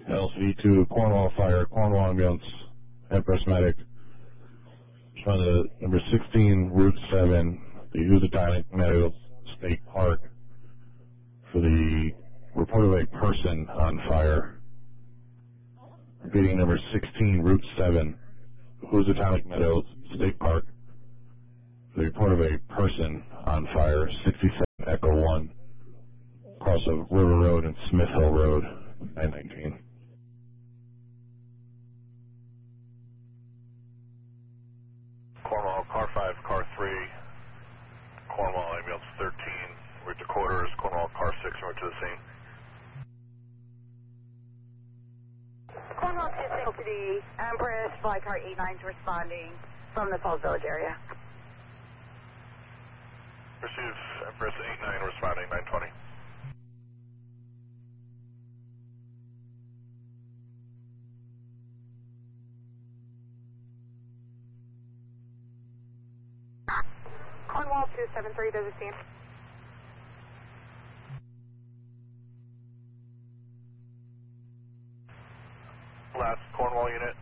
LCV2, Cornwall Fire, Cornwall Ambulance, Empress Medic. From the number 16, Route 7, the Housatonic Meadows State Park, for the report of a person on fire. Repeating, number 16, Route 7, Housatonic Meadows State Park, for the report of a person on fire, 67 Echo 1, across of River Road and Smith Hill Road, 919. Cornwall, car 5, car 3, Cornwall, ambulance 13, we're to quarters, Cornwall, car 6, we're to the scene. Cornwall 26 to the Empress, flight car 89 is responding from the Falls Village area. Receive Empress 89 responding 920. Cornwall 273 to the scene. Last Cornwall unit,